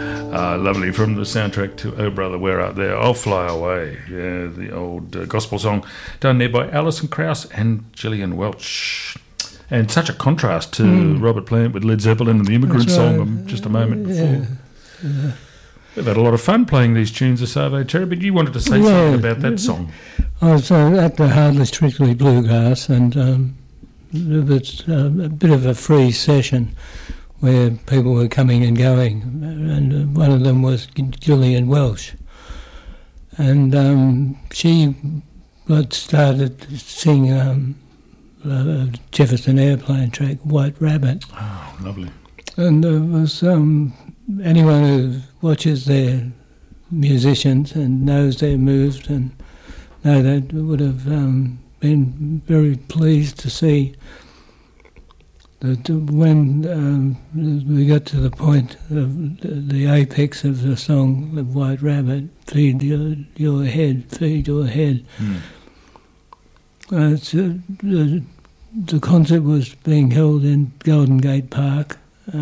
Lovely, from the soundtrack to Oh Brother, Where Art Thou? I'll Fly Away. Yeah, the old gospel song done there by Alison Krauss and Gillian Welch. And such a contrast to Robert Plant with Led Zeppelin and the Immigrant Song just a moment before. Yeah. We've had a lot of fun playing these tunes this Savo, Terry, but you wanted to say something about that song. I was at the Hardly Strictly Bluegrass, and there was a bit of a free session where people were coming and going, and one of them was Gillian Welch. And she got started to sing a Jefferson Airplane track, White Rabbit. Oh, lovely. And there was anyone who watches their musicians and knows their moves and know that would have been very pleased to see that when we got to the point of the apex of the song, the White Rabbit, feed your head, feed your head. The concert was being held in Golden Gate Park.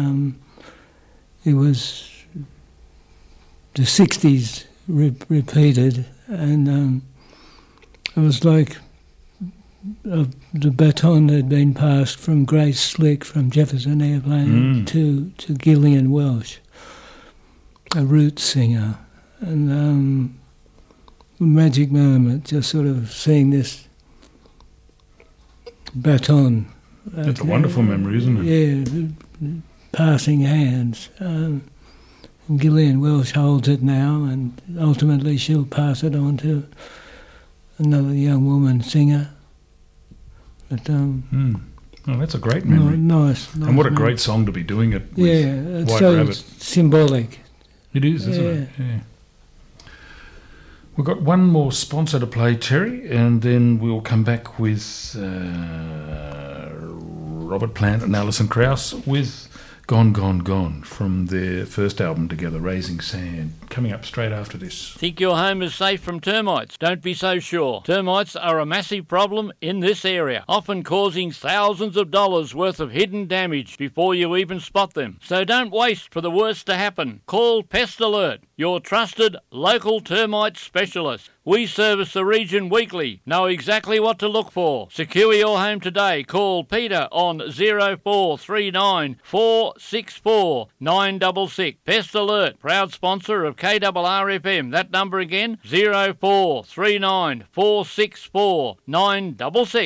It was the 60s repeated, and it was like the baton had been passed from Grace Slick from Jefferson Airplane to Gillian Welch, a roots singer, and magic moment, just sort of seeing this baton. That's a wonderful memory, isn't it? Yeah, passing hands. Gillian Welch holds it now, and ultimately she'll pass it on to another young woman singer. But oh, that's a great memory. Nice. And what a great song to be doing it with. Yeah, it's White so Rabbit. Symbolic. It is, isn't it? Yeah. We've got one more sponsor to play, Terry, and then we'll come back with Robert Plant and Alison Krauss with Gone, Gone, Gone from their first album together, Raising Sand, coming up straight after this. Think your home is safe from termites? Don't be so sure. Termites are a massive problem in this area, often causing thousands of dollars worth of hidden damage before you even spot them. So don't waste for the worst to happen. Call Pest Alert, your trusted local termite specialist. We service the region weekly. Know exactly what to look for. Secure your home today. Call Peter on 0439 464 966. Pest Alert, proud sponsor of KRRFM. That number again, 0439 464 966.